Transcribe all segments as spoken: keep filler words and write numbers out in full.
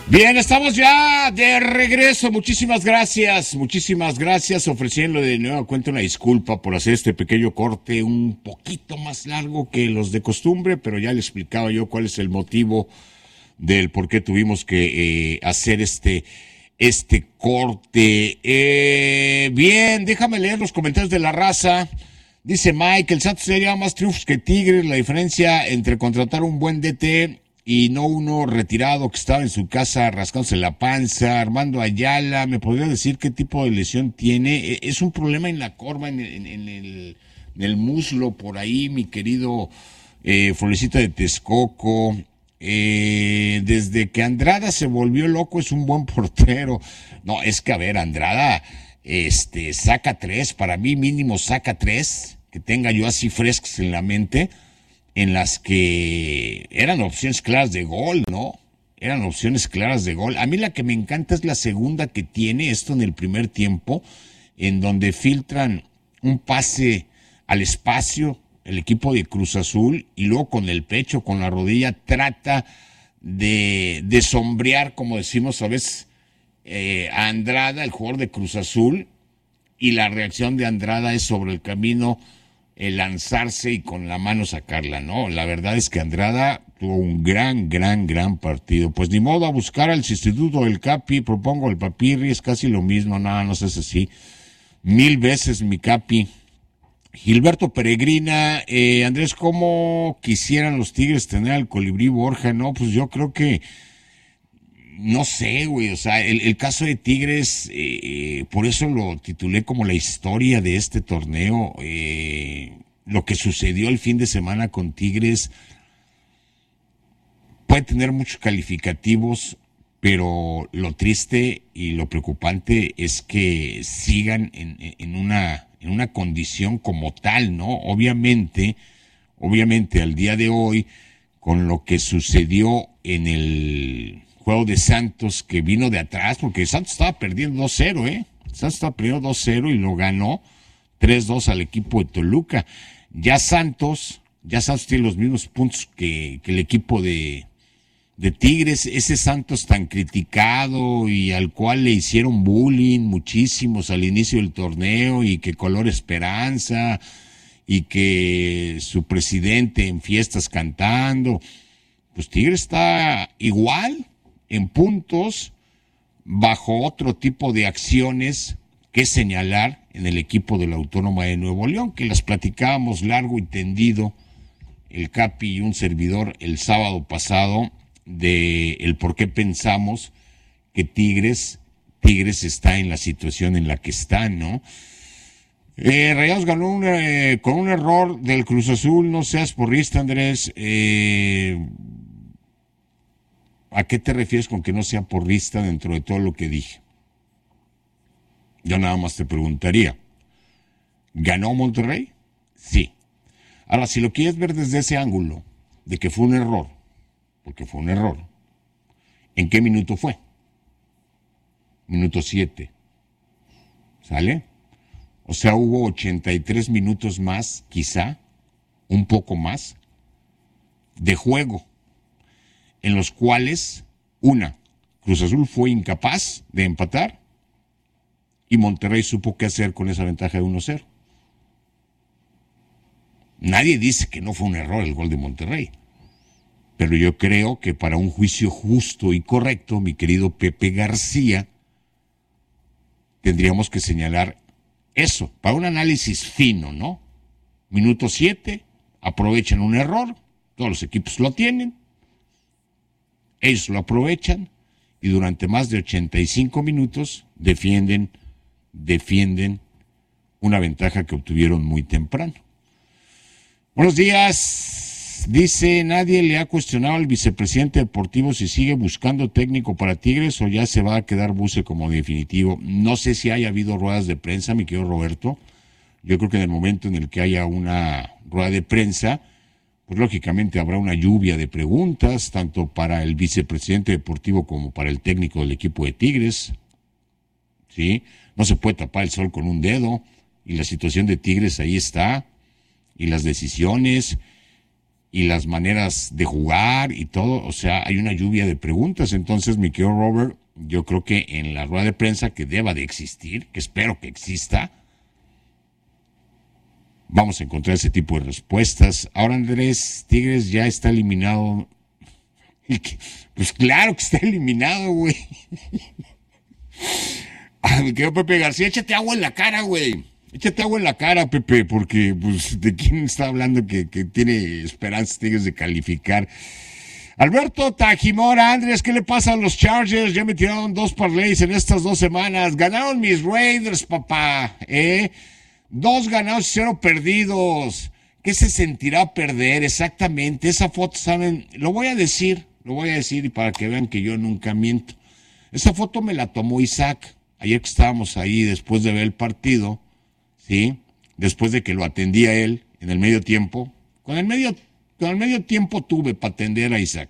Bien, estamos ya de regreso. Muchísimas gracias, muchísimas gracias. Ofreciendo de nueva cuenta una disculpa por hacer este pequeño corte un poquito más largo que los de costumbre, pero ya le explicaba yo cuál es el motivo del por qué tuvimos que eh, hacer este, este corte. Eh, bien, déjame leer los comentarios de la raza. Dice Mike, el Santos sería más triunfos que Tigres. La diferencia entre contratar un buen D T y no uno retirado que estaba en su casa rascándose la panza. Armando Ayala, ¿me podría decir qué tipo de lesión tiene? Es un problema en la corva, en, en, en, el, en el muslo, por ahí, mi querido eh, Florecita de Texcoco. Eh, desde que Andrada se volvió loco es un buen portero. No, es que a ver, Andrada este, saca tres, para mí mínimo saca tres, que tenga yo así frescos en la mente, en las que eran opciones claras de gol, ¿no? Eran opciones claras de gol. A mí la que me encanta es la segunda que tiene, esto en el primer tiempo, en donde filtran un pase al espacio el equipo de Cruz Azul y luego con el pecho, con la rodilla, trata de, de sombrear, como decimos a veces, eh, a Andrada, el jugador de Cruz Azul, y la reacción de Andrada es sobre el camino el lanzarse y con la mano sacarla, ¿no? La verdad es que Andrada tuvo un gran, gran, gran partido. Pues ni modo, a buscar al sustituto del Capi, propongo el Papirri, es casi lo mismo, nada, no sé si mil veces mi Capi. Gilberto Peregrina, eh, Andrés, ¿cómo quisieran los Tigres tener al Colibrí Borja? No, pues yo creo que, no sé, güey, o sea, el, el caso de Tigres, eh, por eso lo titulé como la historia de este torneo, eh, lo que sucedió el fin de semana con Tigres puede tener muchos calificativos, pero lo triste y lo preocupante es que sigan en, en una, en una condición como tal, ¿no? Obviamente, obviamente al día de hoy, con lo que sucedió en el juego de Santos, que vino de atrás, porque Santos estaba perdiendo dos cero, ¿eh? Santos estaba perdiendo dos cero y lo ganó tres dos al equipo de Toluca. Ya Santos, ya Santos tiene los mismos puntos que, que el equipo de, de Tigres, ese Santos tan criticado y al cual le hicieron bullying muchísimos al inicio del torneo y que color esperanza y que su presidente en fiestas cantando. Pues Tigres está igual en puntos, bajo otro tipo de acciones que señalar en el equipo de la Autónoma de Nuevo León, que las platicábamos largo y tendido, el Capi y un servidor el sábado pasado, de el por qué pensamos que Tigres, Tigres está en la situación en la que está, ¿no? Eh, Rayados ganó una, eh, con un error del Cruz Azul, no seas porrista, Andrés. Eh, ¿A qué te refieres con que no sea porrista dentro de todo lo que dije? Yo nada más te preguntaría, ¿ganó Monterrey? Sí. Ahora, si lo quieres ver desde ese ángulo, de que fue un error, porque fue un error, ¿en qué minuto fue? Minuto siete. ¿Sale? O sea, hubo ochenta y tres minutos más, quizá, un poco más, de juego, en los cuales, una, Cruz Azul fue incapaz de empatar y Monterrey supo qué hacer con esa ventaja de uno cero. Nadie dice que no fue un error el gol de Monterrey, pero yo creo que para un juicio justo y correcto, mi querido Pepe García, tendríamos que señalar eso, para un análisis fino, ¿no? Minuto siete, aprovechan un error, todos los equipos lo tienen, ellos lo aprovechan y durante más de ochenta y cinco minutos defienden, defienden una ventaja que obtuvieron muy temprano. Buenos días, dice, nadie le ha cuestionado al vicepresidente deportivo si sigue buscando técnico para Tigres o ya se va a quedar Buse como definitivo. No sé si haya habido ruedas de prensa, mi querido Roberto. Yo creo que en el momento en el que haya una rueda de prensa, pues lógicamente habrá una lluvia de preguntas, tanto para el vicepresidente deportivo como para el técnico del equipo de Tigres. ¿Sí? No se puede tapar el sol con un dedo, y la situación de Tigres ahí está, y las decisiones, y las maneras de jugar y todo. O sea, hay una lluvia de preguntas. Entonces, mi querido Robert, yo creo que en la rueda de prensa que deba de existir, que espero que exista, vamos a encontrar ese tipo de respuestas. Ahora Andrés Tigres ya está eliminado. Y que, pues claro que está eliminado, güey. Ah, mi querido Pepe García, échate agua en la cara, güey. Échate agua en la cara, Pepe, porque, pues, ¿de quién está hablando que, que tiene esperanzas Tigres de calificar? Alberto Tajimora, Andrés, ¿qué le pasa a los Chargers? Ya me tiraron dos parlays en estas dos semanas. Ganaron mis Raiders, papá, ¿eh? Dos ganados y cero perdidos. ¿Qué se sentirá perder? Exactamente. Esa foto, ¿saben? Lo voy a decir, lo voy a decir y para que vean que yo nunca miento. Esa foto me la tomó Isaac. Ayer que estábamos ahí después de ver el partido, ¿sí? Después de que lo atendía él en el medio tiempo. Con el medio, con el medio tiempo tuve para atender a Isaac.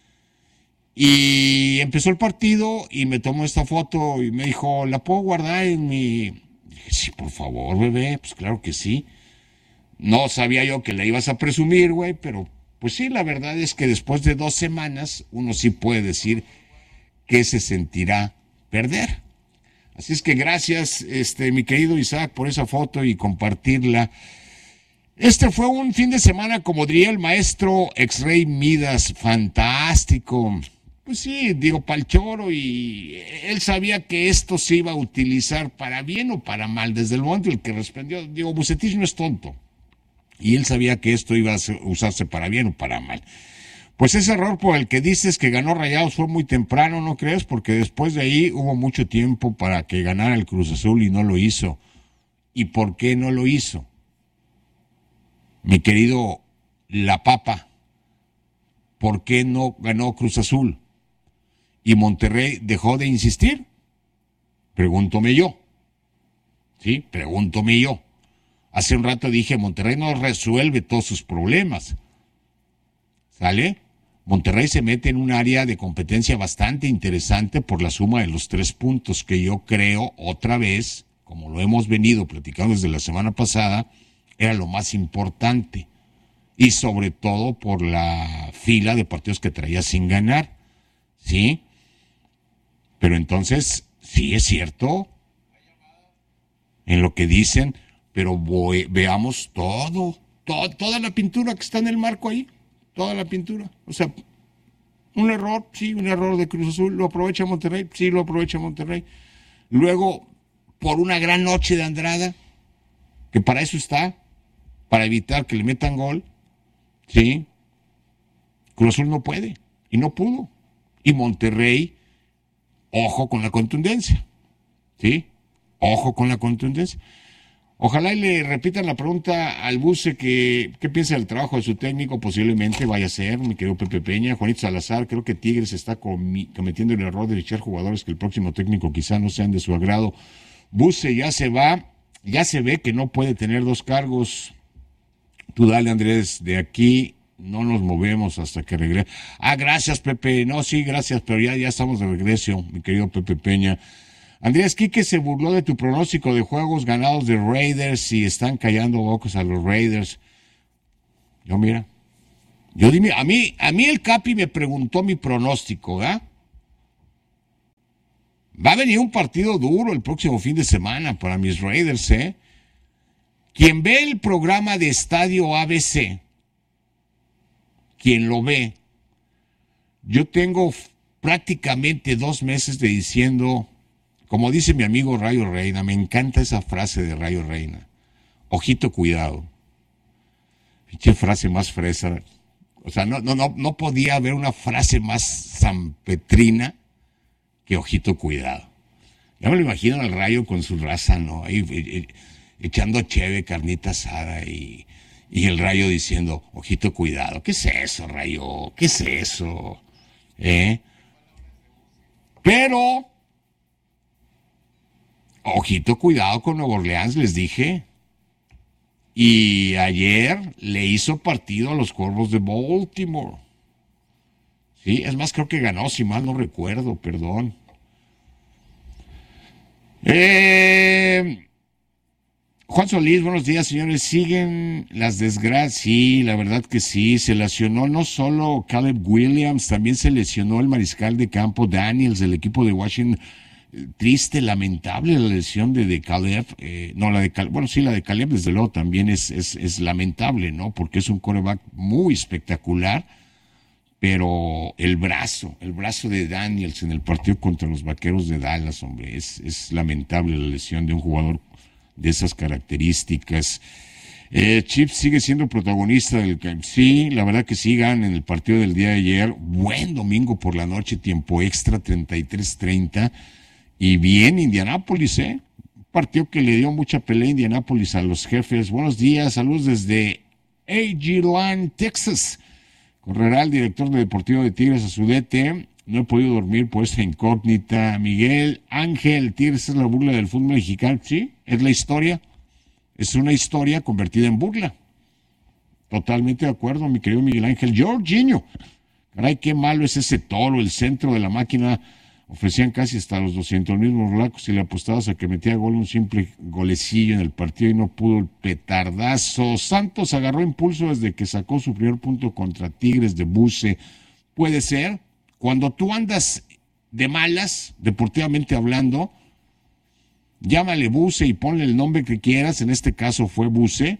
Y empezó el partido y me tomó esta foto y me dijo, ¿la puedo guardar en mi...? Dije, sí, por favor, bebé. Pues claro que sí. No sabía yo que la ibas a presumir, güey, pero pues sí, la verdad es que después de dos semanas uno sí puede decir que se sentirá perder. Así es que gracias, este, mi querido Isaac, por esa foto y compartirla. Este fue un fin de semana, como diría el maestro X-Ray Midas, fantástico. Pues sí, digo, pa'l choro, y él sabía que esto se iba a utilizar para bien o para mal. Desde el momento en el que respondió, digo, Bucetich no es tonto. Y él sabía que esto iba a usarse para bien o para mal. Pues ese error por el que dices que ganó Rayados fue muy temprano, ¿no crees? Porque después de ahí hubo mucho tiempo para que ganara el Cruz Azul y no lo hizo. ¿Y por qué no lo hizo? Mi querido La Papa, ¿por qué no ganó Cruz Azul? ¿Y Monterrey dejó de insistir? Pregúntome yo. ¿Sí? Pregúntome yo. Hace un rato dije, Monterrey no resuelve todos sus problemas. ¿Sale? Monterrey se mete en un área de competencia bastante interesante por la suma de los tres puntos que yo creo, otra vez, como lo hemos venido platicando desde la semana pasada, era lo más importante. Y sobre todo por la fila de partidos que traía sin ganar. ¿Sí? Pero entonces, sí es cierto, en lo que dicen, pero voy, veamos todo, todo, toda la pintura que está en el marco ahí. Toda la pintura. O sea, un error, sí, un error de Cruz Azul. ¿Lo aprovecha Monterrey? Sí, lo aprovecha Monterrey. Luego, por una gran noche de Andrada, que para eso está, para evitar que le metan gol, sí, Cruz Azul no puede, y no pudo. Y Monterrey, ojo con la contundencia, ¿sí? Ojo con la contundencia. Ojalá y le repitan la pregunta al Buce que qué piensa del trabajo de su técnico, posiblemente vaya a ser, mi querido Pepe Peña. Juanito Salazar, creo que Tigres está comi- cometiendo el error de echar jugadores que el próximo técnico quizá no sean de su agrado. Buce ya se va, ya se ve que no puede tener dos cargos. Tú dale, Andrés, de aquí no nos movemos hasta que regrese. Ah, gracias, Pepe. No, sí, gracias, pero ya, ya estamos de regreso, mi querido Pepe Peña. Andrés Quique se burló de tu pronóstico de juegos ganados de Raiders y están callando bocas a los Raiders. Yo mira, yo dime, a mí, a mí el Capi me preguntó mi pronóstico, ¿ah? Va a venir un partido duro el próximo fin de semana para mis Raiders, ¿eh? Quien ve el programa de Estadio A B C, quien lo ve, yo tengo prácticamente dos meses de diciendo... Como dice mi amigo Rayo Reina, me encanta esa frase de Rayo Reina. Ojito, cuidado. Pinche frase más fresa. O sea, no, no, no, no podía haber una frase más sanpetrina que ojito, cuidado. Ya me lo imagino al Rayo con su raza, ¿no? Ahí, eh, echando cheve, carnita asada y, y el Rayo diciendo, ojito, cuidado. ¿Qué es eso, Rayo? ¿Qué es eso? ¿Eh? Pero... ojito, cuidado con Nueva Orleans, les dije. Y ayer le hizo partido a los Cuervos de Baltimore. Sí, es más, creo que ganó, si mal no recuerdo, perdón. Eh, Juan Solís, buenos días, señores. Siguen las desgracias. Sí, la verdad que sí. Se lesionó no solo Caleb Williams, también se lesionó el mariscal de campo Daniels del equipo de Washington. Triste, lamentable la lesión de, de Caleb. Eh, no, la de Caleb. Bueno, sí, la de Caleb, desde luego, también es, es, es lamentable, ¿no? Porque es un quarterback muy espectacular. Pero el brazo, el brazo de Daniels en el partido contra los Vaqueros de Dallas, hombre, es, es lamentable la lesión de un jugador de esas características. Eh, Chiefs sigue siendo protagonista del sí, la verdad que sí, ganan en el partido del día de ayer. Buen domingo por la noche, tiempo extra, treinta y tres treinta. Y bien Indianápolis, ¿eh? Un partido que le dio mucha pelea a Indianápolis a los jefes. Buenos días, saludos desde A G Land, Texas. Correrá el director de Deportivo de Tigres a su D T. No he podido dormir por esta incógnita. Miguel Ángel, Tigres es la burla del fútbol mexicano. Sí, es la historia. Es una historia convertida en burla. Totalmente de acuerdo, mi querido Miguel Ángel. Jorginho. Caray, qué malo es ese toro. El centro de la máquina ofrecían casi hasta los doscientos mil morlacos y le apostabas a que metía gol un simple golecillo en el partido y no pudo el petardazo. Santos agarró impulso desde que sacó su primer punto contra Tigres de Buce. Puede ser. Cuando tú andas de malas, deportivamente hablando, llámale Buce y ponle el nombre que quieras, en este caso fue Buce,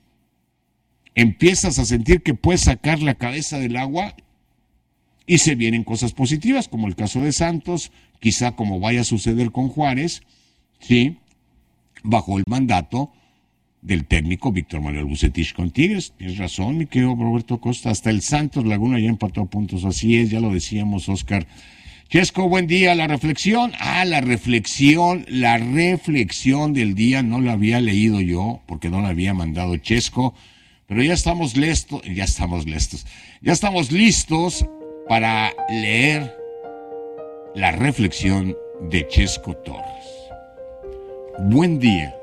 empiezas a sentir que puedes sacar la cabeza del agua y se vienen cosas positivas, como el caso de Santos, quizá como vaya a suceder con Juárez, sí, bajo el mandato del técnico Víctor Manuel Bucetich con Tigres. Tienes razón, mi querido Roberto Costa, hasta el Santos Laguna ya empató puntos, así es, ya lo decíamos, Oscar. Chesco, buen día, la reflexión, ah, la reflexión, la reflexión del día, no la había leído yo, porque no la había mandado Chesco, pero ya estamos listos, ya estamos listos, ya estamos listos para leer la reflexión de Chesco Torres. Buen día.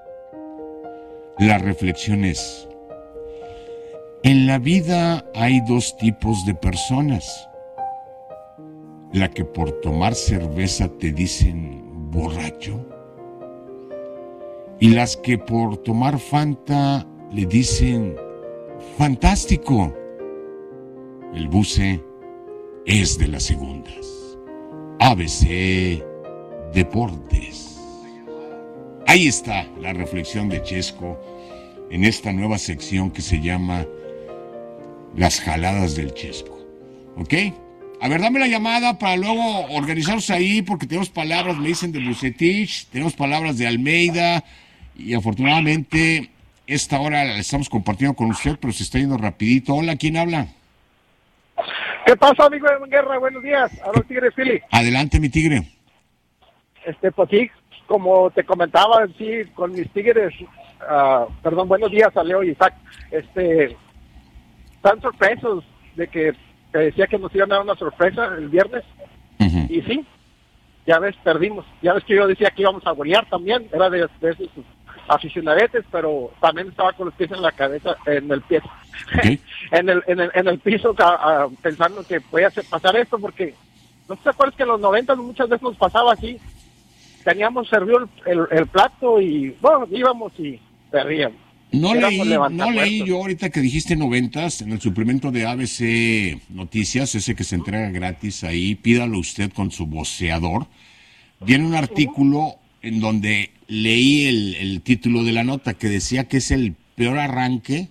La reflexión es: en la vida hay dos tipos de personas. La que por tomar cerveza te dicen borracho, y las que por tomar Fanta le dicen fantástico. El Buce es de las segundas. A B C Deportes. Ahí está la reflexión de Chesco en esta nueva sección que se llama Las Jaladas del Chesco. ¿Ok? A ver, dame la llamada para luego organizarnos ahí, porque tenemos palabras, me dicen, de Bucetich, tenemos palabras de Almeida, y afortunadamente esta hora la estamos compartiendo con usted, pero se está yendo rapidito. Hola, ¿quién habla? ¿Qué pasa, amigo de Guerra? Buenos días, a los Tigres Philly. Adelante, mi tigre. Este, pues sí, como te comentaba, sí, con mis Tigres, uh, perdón, buenos días a Leo y Isaac, este, están sorpresos de que te decía que nos iban a dar una sorpresa el viernes, uh-huh. Y sí, ya ves, perdimos, ya ves que yo decía que íbamos a golear también, era de, de esos aficionadetes, pero también estaba con los pies en la cabeza, en el pie, okay. en, el, en, el, en el piso, a, a, pensando que podía pasar esto, porque no te acuerdas que en los noventa muchas veces nos pasaba así, teníamos servido el, el, el plato y bueno, íbamos y perdíamos. No leí, no leí yo ahorita que dijiste noventas, en el suplemento de A B C Noticias, ese que se entrega gratis ahí, pídalo usted con su voceador. Viene un artículo uh-huh. en donde leí el, el título de la nota que decía que es el peor arranque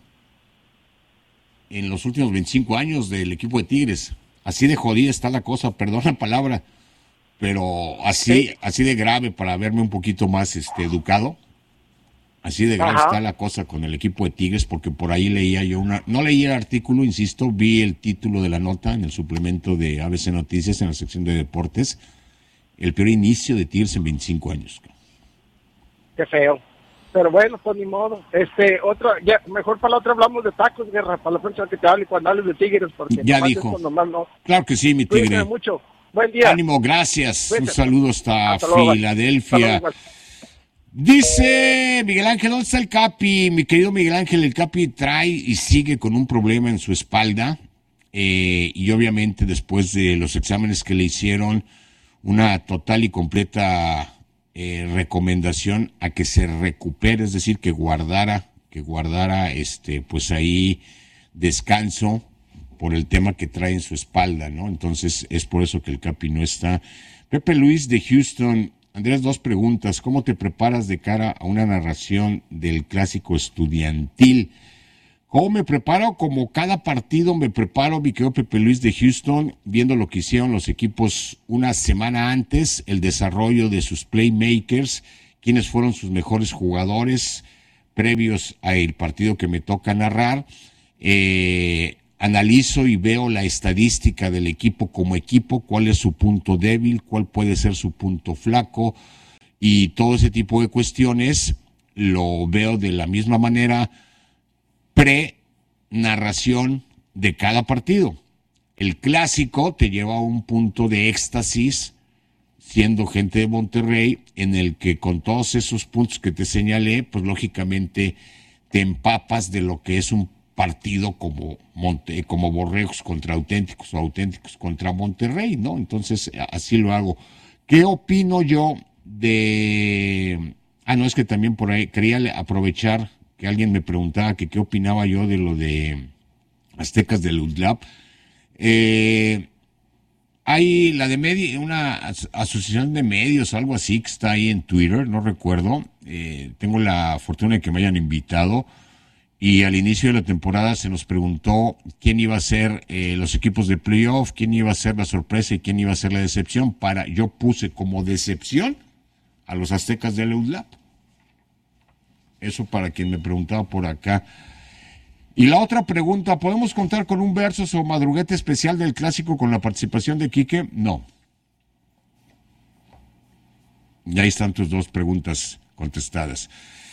en los últimos veinticinco años del equipo de Tigres. Así de jodida está la cosa, perdón la palabra, pero así, sí. así de grave para verme un poquito más este educado. Así de grave Ajá. está la cosa con el equipo de Tigres, porque por ahí leía yo una... No leí el artículo, insisto, vi el título de la nota en el suplemento de A B C Noticias, en la sección de deportes. El peor inicio de Tigres en veinticinco años. Qué feo. Pero bueno, pues ni modo. Este, otra, ya, mejor para la otra hablamos de tacos, Guerra, para la próxima que te hable cuando hables de Tigres, porque... Ya dijo. No. Claro que sí, mi Tigre. Cuídate mucho. Buen día. Ánimo, gracias. Cuídate. Un saludo hasta, hasta Filadelfia. Luego, dice Miguel Ángel, ¿dónde está el Capi? Mi querido Miguel Ángel, el Capi trae y sigue con un problema en su espalda, eh, y obviamente después de los exámenes que le hicieron, una total y completa eh, recomendación a que se recupere, es decir, que guardara, que guardara este, pues ahí descanso por el tema que trae en su espalda, ¿no? Entonces es por eso que el Capi no está. Pepe Luis de Houston, Andrés, dos preguntas. ¿Cómo te preparas de cara a una narración del clásico estudiantil? ¿Cómo me preparo? Como cada partido me preparo, mi querido Pepe Luis de Houston, viendo lo que hicieron los equipos una semana antes, el desarrollo de sus playmakers, quiénes fueron sus mejores jugadores previos al partido que me toca narrar. Eh, analizo y veo la estadística del equipo como equipo, cuál es su punto débil, cuál puede ser su punto flaco, y todo ese tipo de cuestiones lo veo de la misma manera pre-narración de cada partido. El clásico te lleva a un punto de éxtasis, siendo gente de Monterrey, en el que con todos esos puntos que te señalé, pues lógicamente te empapas de lo que es un partido como, Monte, como Borregos contra Auténticos o Auténticos contra Monterrey, ¿no? Entonces, así lo hago. ¿Qué opino yo de...? Ah, no, es que también por ahí quería aprovechar que alguien me preguntaba que qué opinaba yo de lo de Aztecas del U D L A P. Eh, hay la de media, una asociación de medios, algo así, que está ahí en Twitter, no recuerdo. Eh, tengo la fortuna de que me hayan invitado. Y al inicio de la temporada se nos preguntó quién iba a ser eh, los equipos de playoff, quién iba a ser la sorpresa y quién iba a ser la decepción. Para, yo puse como decepción a los Aztecas del U D L A P. Eso para quien me preguntaba por acá. Y la otra pregunta, ¿podemos contar con un versus o madruguete especial del clásico con la participación de Quique? No. Y ahí están tus dos preguntas contestadas.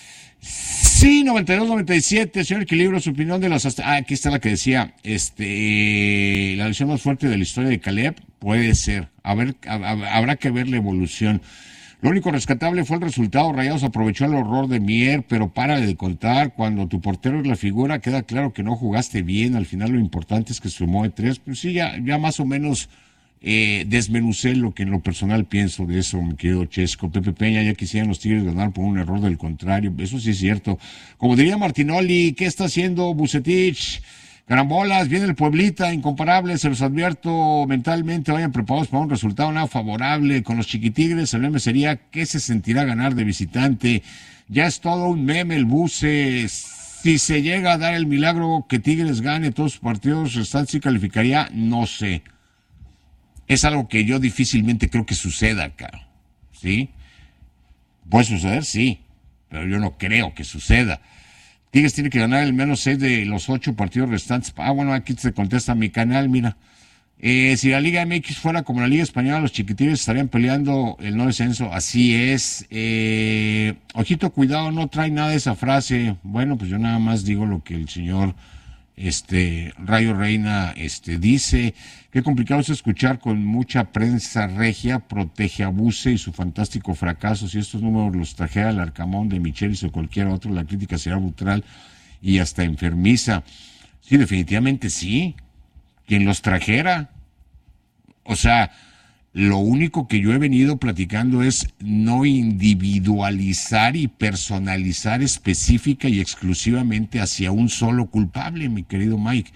Sí, noventa y dos noventa y siete, señor Equilibrio, su opinión de las... Ah, aquí está la que decía, este, la lesión más fuerte de la historia de Caleb, puede ser, a ver, a, a, habrá que ver la evolución. Lo único rescatable fue el resultado. Rayados aprovechó el horror de Mier, pero para de contar, cuando tu portero es la figura, queda claro que no jugaste bien. Al final lo importante es que sumó de tres. Pues sí, ya, ya más o menos eh, desmenucé lo que en lo personal pienso de eso, mi querido Chesco. Pepe Peña, ya quisieran los Tigres ganar por un error del contrario. Eso sí es cierto. Como diría Martinoli, ¿qué está haciendo Vucetich? Carambolas, viene el Pueblita, incomparable, se los advierto, mentalmente vayan preparados para un resultado nada favorable. Con los Chiquitigres, el meme sería, ¿qué se sentirá ganar de visitante? Ya es todo un meme el Buce. Si se llega a dar el milagro que Tigres gane todos sus partidos restantes, ¿sí calificaría? No sé. Es algo que yo difícilmente creo que suceda acá, ¿sí? ¿Puede suceder? Sí, pero yo no creo que suceda. Tigres tiene que ganar el menos seis de los ocho partidos restantes. Ah, bueno, aquí se contesta mi canal, mira. Eh, si la Liga M X fuera como la Liga Española, los Chiquitigres estarían peleando el no descenso. Así es. Eh, ojito, cuidado, no trae nada de esa frase. Bueno, pues yo nada más digo lo que el señor este, Rayo Reina este, dice. Qué complicado es escuchar con mucha prensa regia, protege a Buse y su fantástico fracaso. Si estos números los trajera el Arcamón de Michelis o cualquier otro, la crítica será brutal y hasta enfermiza. Sí, definitivamente sí. Quien los trajera. O sea, lo único que yo he venido platicando es no individualizar y personalizar específica y exclusivamente hacia un solo culpable, mi querido Mike.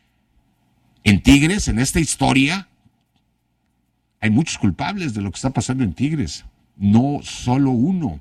En Tigres, en esta historia, hay muchos culpables de lo que está pasando en Tigres, no solo uno.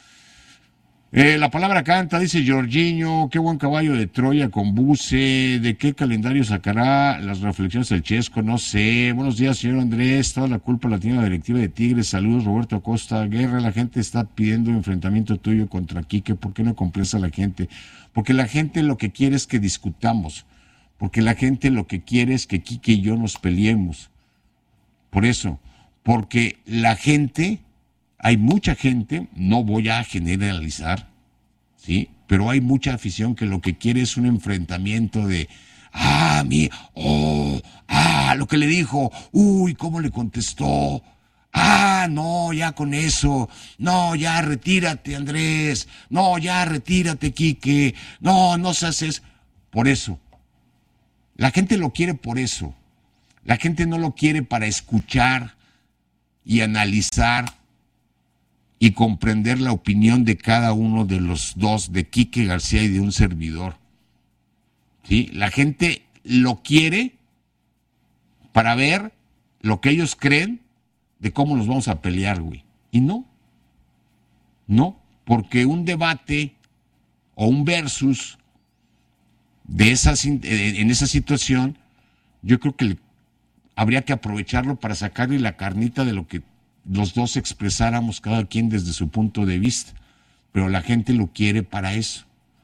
Eh, la palabra canta, dice Jorginho, qué buen caballo de Troya con Buse, ¿de qué calendario sacará las reflexiones del Chesco? No sé. Buenos días, señor Andrés, toda la culpa la tiene la directiva de Tigres. Saludos, Roberto Acosta. Guerra, la gente está pidiendo enfrentamiento tuyo contra Quique, ¿por qué no complace a la gente? Porque la gente lo que quiere es que discutamos. Porque la gente lo que quiere es que Quique y yo nos peleemos. Por eso, porque la gente, hay mucha gente, no voy a generalizar, ¿sí? Pero hay mucha afición que lo que quiere es un enfrentamiento de, ah, mi, oh, ah, lo que le dijo, uy, cómo le contestó, ah, no, ya con eso, no, ya retírate, Andrés, no, ya retírate, Quique, no, no se haces, por eso. La gente lo quiere por eso. La gente no lo quiere para escuchar y analizar y comprender la opinión de cada uno de los dos, de Quique García y de un servidor. ¿Sí? La gente lo quiere para ver lo que ellos creen de cómo nos vamos a pelear, güey. Y no, no, porque un debate o un versus de esas, en esa situación, yo creo que habría que aprovecharlo para sacarle la carnita de lo que los dos expresáramos cada quien desde su punto de vista. Pero la gente lo quiere para eso.